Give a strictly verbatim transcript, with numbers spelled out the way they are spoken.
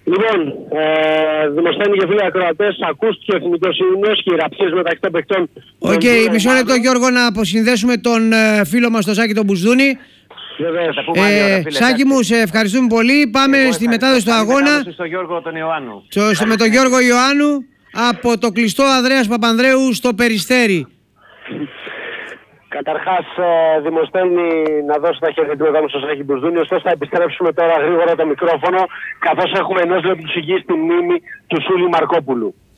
Λοιπόν, ε, Δημοσθένη και φίλοι ακροατές, ακούστηκε ο εθνικός ύμνος και οι ραψίες μεταξύ των παιχτών. Οκ, okay, μισό λεπτό Γιώργο να αποσυνδέσουμε τον ε, φίλο μας τον Σάκη τον Μπουσδούνη. Βεβαίως. Ε, Σάκη μου, σε ευχαριστούμε πολύ. Πάμε Εγώ στη μετάδοση του αγώνα. Στο Γιώργο τον Ιωάννου. Στο, στο, με τον Γιώργο Ιωάννου από το κλειστό Ανδρέας Παπανδρέου στο Περιστέρι. Καταρχάς, ε, Δημοσθένη, να δώσω τα χαιρετήματα μου στον Σάκη Μπουσδούνη. Ωστόσο, θα επιστρέψουμε τώρα γρήγορα το μικρόφωνο, καθώς έχουμε ενός λεπτού σιγή στη μνήμη του Σούλη Μαρκόπουλου.